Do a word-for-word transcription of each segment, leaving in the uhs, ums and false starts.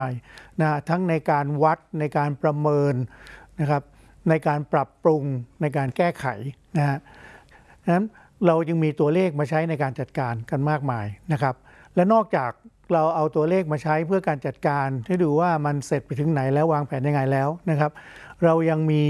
นะทั้งในการวัดในการประเมินนะครับในการปรับปรุงในการแก้ไขนะฮะนั้นเราจึงมีตัวเลขมาใช้ในการจัดการกันมากมายนะครับและนอกจากเราเอาตัวเลขมาใช้เพื่อการจัดการให้ดูว่ามันเสร็จไปถึงไหนแล้ววางแผนยังไงแล้วนะครับเรายังมี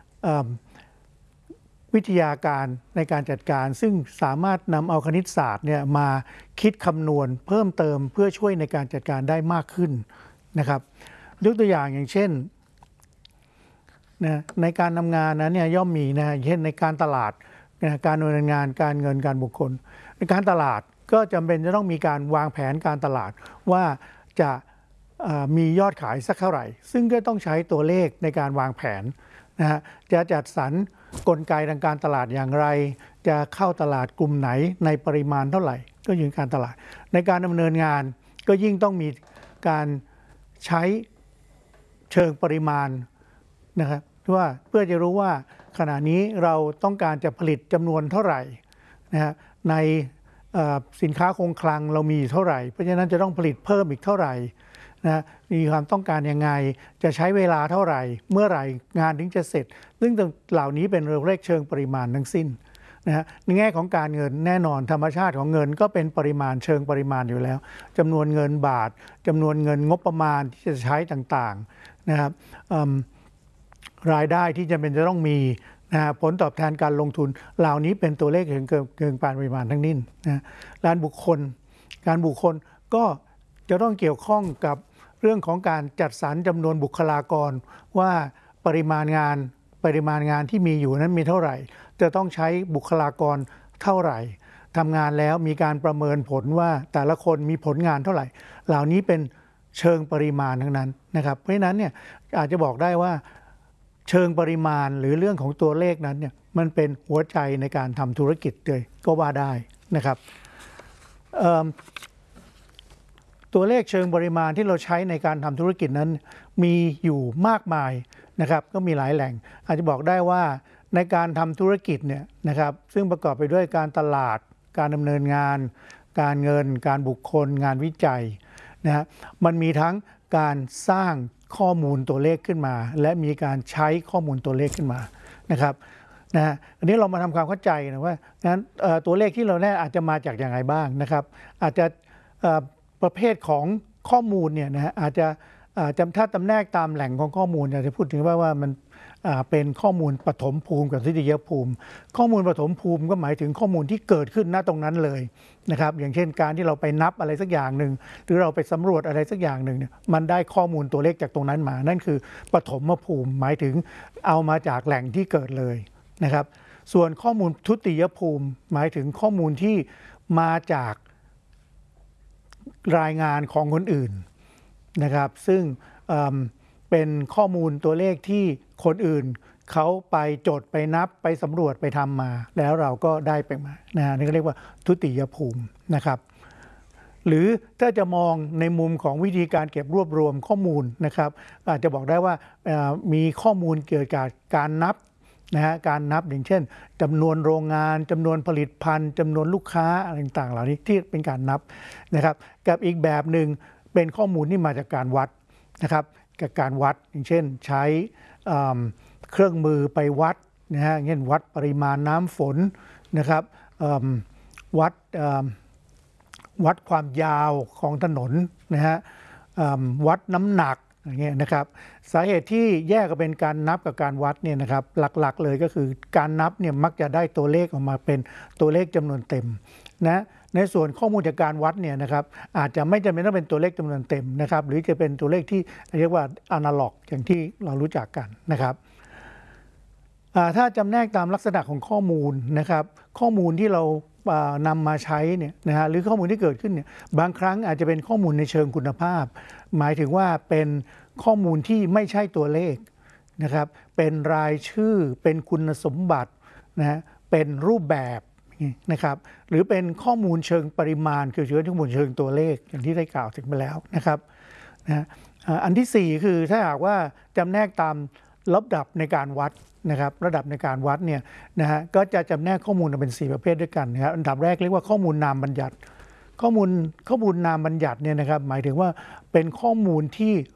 วิทยาการในการจัดการซึ่งสามารถนำเอาคณิตศาสตร์เนี่ยมาคิดคำนวณเพิ่มเติมเพื่อช่วยในการจัดการได้มากขึ้นนะครับยกตัวอย่างอย่างเช่นนะในการทำงานนั้นเนี่ยย่อมมีนะเช่นในการตลาดนะการดำเนินงานการเงินการบุคคลในการตลาดก็จำเป็นจะต้องมีการวางแผนการตลาดว่าจะมียอดขายสักเท่าไหร่ซึ่งก็ต้องใช้ตัวเลขในการวางแผนนะฮะจะจัดสรรกลไกทางการตลาดอย่างไรจะเข้าตลาดกลุ่มไหนในปริมาณเท่าไหร่ก็อยู่ในการตลาดในการดำเนินงานก็ยิ่งต้องมีการใช้เชิงปริมาณนะครับว่าเพื่อจะรู้ว่าขณะนี้เราต้องการจะผลิตจำนวนเท่าไหร่นะฮะในสินค้าคงคลังเรามีเท่าไหร่เพราะฉะนั้นจะต้องผลิตเพิ่มอีกเท่าไหร่นะมีความต้องการยังไงจะใช้เวลาเท่าไหร่เมื่อไหร่งานถึงจะเสร็จซึ่งเหล่านี้เป็นเลขเชิงปริมาณทั้งสิ้นนะฮะในแง่ของการเงินแน่นอนธรรมชาติของเงินก็เป็นปริมาณเชิงปริมาณอยู่แล้วจำนวนเงินบาทจำนวนเงินงบประมาณที่จะใช้ต่างๆนะครับรายได้ที่จำเป็นจะต้องมีนะผลตอบแทนการลงทุนเหล่านี้เป็นตัวเลขเชิงเกินปริมาณทั้งสิ้นนะการบุคคลการบุคคลก็จะต้องเกี่ยวข้องกับเรื่องของการจัดสรรจำนวนบุคลากรว่าปริมาณงานปริมาณงานที่มีอยู่นั้นมีเท่าไหร่จะต้องใช้บุคลากรเท่าไหร่ทำงานแล้วมีการประเมินผลว่าแต่ละคนมีผลงานเท่าไหร่เหล่านี้เป็นเชิงปริมาณทั้งนั้นนะครับเพราะฉะนั้นเนี่ยอาจจะบอกได้ว่าเชิงปริมาณหรือเรื่องของตัวเลขนั้นเนี่ยมันเป็นหัวใจในการทำธุรกิจเลยก็ว่าได้นะครับตัวเลขเชิงปริมาณที่เราใช้ในการทำธุรกิจนั้นมีอยู่มากมายนะครับก็มีหลายแหล่งอาจจะบอกได้ว่าในการทำธุรกิจเนี่ยนะครับซึ่งประกอบไปด้วยการตลาดการดำเนินงานการเงินการบุคคลงานวิจัยนะฮะมันมีทั้งการสร้างข้อมูลตัวเลขขึ้นมาและมีการใช้ข้อมูลตัวเลขขึ้นมานะครับนะฮะอันนี้เรามาทำความเข้าใจนะว่านั้นตัวเลขที่เราได้อาจจะมาจากอย่างไรบ้างนะครับอาจจะประเภทของข้อมูลเนี่ยนะฮะอาจจะจำถ้าจำแนกตามแหล่งของข้อมูลอยากจะพูดถึงว่าว่ามันเป็นข้อมูลปฐมภูมิกับทฤษฎีภูมิข้อมูลปฐมภูมิก็หมายถึงข้อมูลที่เกิดขึ้นณตรงนั้นเลยนะครับอย่างเช่นการที่เราไปนับอะไรสักอย่างหนึ่งหรือเราไปสำรวจอะไรสักอย่างหนึ่งเนี่ยมันได้ข้อมูลตัวเลขจากตรงนั้นมานั่นคือปฐมภูมิหมายถึงเอามาจากแหล่งที่เกิดเลยนะครับส่วนข้อมูลทุติยภูมิหมายถึงข้อมูลที่มาจากรายงานของคนอื่นนะครับซึ่งเป็นข้อมูลตัวเลขที่คนอื่นเขาไปจดไปนับไปสำรวจไปทำมาแล้วเราก็ได้ไปมานะนี่ก็เรียกว่าทุติยภูมินะครับหรือถ้าจะมองในมุมของวิธีการเก็บรวบรวมข้อมูลนะครับอาจจะบอกได้ว่ามีข้อมูลเกี่ยวกับการนับนะฮะการนับอย่างเช่นจำนวนโรงงานจำนวนผลิตภัณฑ์จำนวนลูกค้าอะไรต่างๆเหล่านี้ที่เป็นการนับนะครับกับอีกแบบหนึ่งเป็นข้อมูลที่มาจากการวัดนะครับกับการวัดอย่างเช่นใช้เครื่องมือไปวัดนะฮะเช่นวัดปริมาณน้ำฝนนะครับวัดวัดความยาวของถนนนะฮะวัดน้ำหนักอย่างเงี้ยนะครับสาเหตุที่แยกกันเป็นการนับกับการวัดเนี่ยนะครับหลักๆเลยก็คือการนับเนี่ยมักจะได้ตัวเลขออกมาเป็นตัวเลขจำนวนเต็มนะในส่วนข้อมูลจากการวัดเนี่ยนะครับอาจจะไม่จำเป็นต้องเป็นตัวเลขจำนวนเต็มนะครับหรือจะเป็นตัวเลขที่เรียกว่าอนาล็อกอย่างที่เรารู้จักกันนะครับถ้าจำแนกตามลักษณะของข้อมูลนะครับข้อมูลที่เรานำมาใช้เนี่ยนะฮะหรือข้อมูลที่เกิดขึ้นเนี่ยบางครั้งอาจจะเป็นข้อมูลในเชิงคุณภาพหมายถึงว่าเป็นข้อมูลที่ไม่ใช่ตัวเลขนะครับเป็นรายชื่อเป็นคุณสมบัตินะฮะเป็นรูปแบบนะครับหรือเป็นข้อมูลเชิงปริมาณคือเชิงข้อมูลเชิงตัวเลขอย่างที่ได้กล่าวถึงไปแล้วนะครับนะอันที่สี่คือถ้าหากว่าจำแนกตามระดับในการวัดนะครับระดับในการวัดเนี่ยนะฮะก็จะจำแนกข้อมูลเป็นสี่ประเภทด้วยกันนะครับอันดับแรกเรียกว่าข้อมูลนามบัญญัติข้อมูลข้อมูลนามบัญญัติเนี่ยนะครับหมายถึงว่าเป็นข้อมูลที่